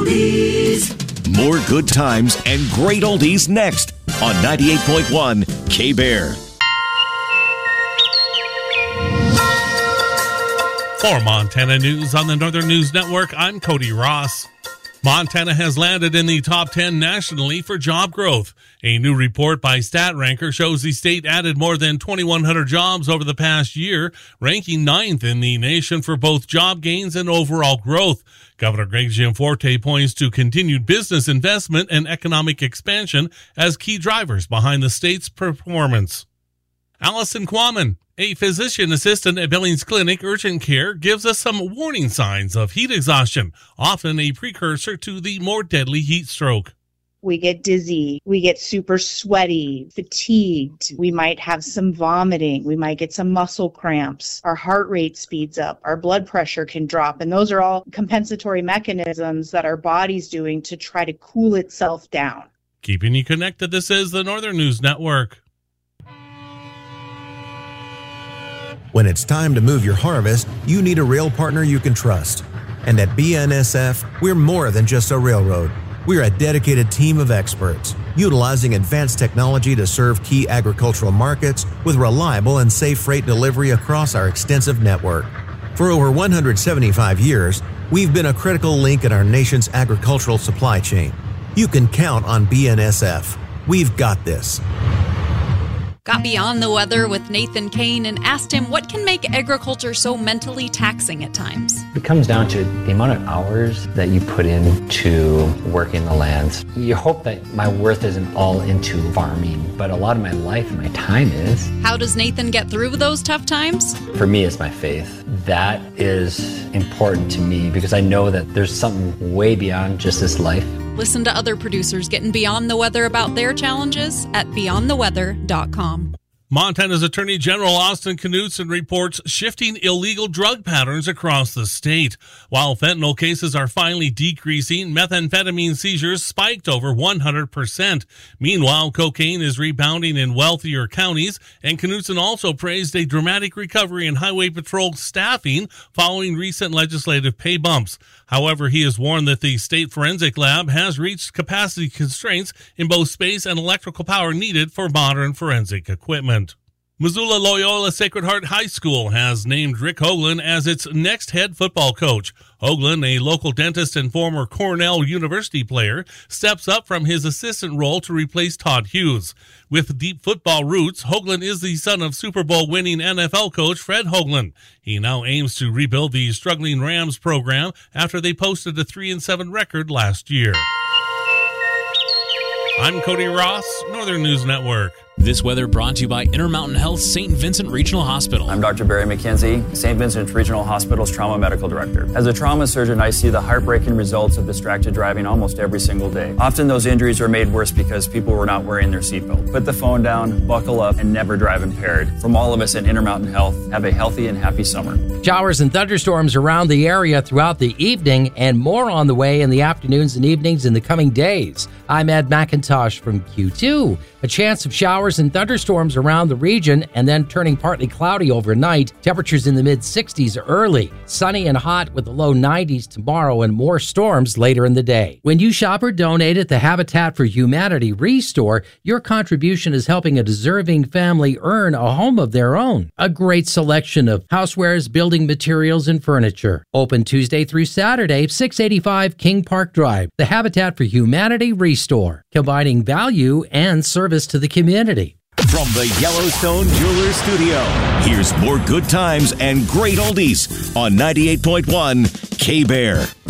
oldies. More good times and great oldies next on 98.1 K-Bear. For Montana News on the Northern News Network, I'm Cody Ross. Montana has landed in the top 10 nationally for job growth. A new report by StatRanker shows the state added more than 2,100 jobs over the past year, ranking 9th in the nation for both job gains and overall growth. Governor Greg Gianforte points to continued business investment and economic expansion as key drivers behind the state's performance. Allison Quammen, a physician assistant at Billings Clinic Urgent Care, gives us some warning signs of heat exhaustion, often a precursor to the more deadly heat stroke. We get dizzy, we get super sweaty, fatigued, we might have some vomiting, we might get some muscle cramps, our heart rate speeds up, our blood pressure can drop, and those are all compensatory mechanisms that our body's doing to try to cool itself down. Keeping you connected, this is the Northern News Network. When it's time to move your harvest, you need a rail partner you can trust. And at BNSF, we're more than just a railroad. We're a dedicated team of experts, utilizing advanced technology to serve key agricultural markets with reliable and safe freight delivery across our extensive network. For over 175 years, we've been a critical link in our nation's agricultural supply chain. You can count on BNSF. We've got this. Got beyond the weather with Nathan Kane and asked him what can make agriculture so mentally taxing at times. It comes down to the amount of hours that you put into working the lands. You hope that my worth isn't all into farming, but a lot of my life and my time is. How does Nathan get through those tough times? For me, it's my faith. That is important to me because I know that there's something way beyond just this life. Listen to other producers getting beyond the weather about their challenges at beyondtheweather.com. Montana's Attorney General Austin Knudsen reports shifting illegal drug patterns across the state. While fentanyl cases are finally decreasing, methamphetamine seizures spiked over 100%. Meanwhile, cocaine is rebounding in wealthier counties, and Knudsen also praised a dramatic recovery in Highway Patrol staffing following recent legislative pay bumps. However, he has warned that the state forensic lab has reached capacity constraints in both space and electrical power needed for modern forensic equipment. Missoula Loyola Sacred Heart High School has named Rick Hoagland as its next head football coach. Hoagland, a local dentist and former Cornell University player, steps up from his assistant role to replace Todd Hughes. With deep football roots, Hoagland is the son of Super Bowl winning NFL coach Fred Hoagland. He now aims to rebuild the struggling Rams program after they posted a 3-7 record last year. I'm Cody Ross, Northern News Network. This weather brought to you by Intermountain Health St. Vincent Regional Hospital. I'm Dr. Barry McKenzie, St. Vincent Regional Hospital's Trauma Medical Director. As a trauma surgeon, I see the heartbreaking results of distracted driving almost every single day. Often those injuries are made worse because people were not wearing their seatbelt. Put the phone down, buckle up, and never drive impaired. From all of us at Intermountain Health, have a healthy and happy summer. Showers and thunderstorms around the area throughout the evening and more on the way in the afternoons and evenings in the coming days. I'm Ed McIntosh from Q2. A chance of showers and thunderstorms around the region and then turning partly cloudy overnight. Temperatures in the mid-60s early. Sunny and hot with the low 90s tomorrow and more storms later in the day. When you shop or donate at the Habitat for Humanity Restore, your contribution is helping a deserving family earn a home of their own. A great selection of housewares, building materials, and furniture. Open Tuesday through Saturday, 685 King Park Drive. The Habitat for Humanity Restore, combining value and service to the community. From the Yellowstone Jewelers Studio, here's more good times and great oldies on 98.1 K-Bear.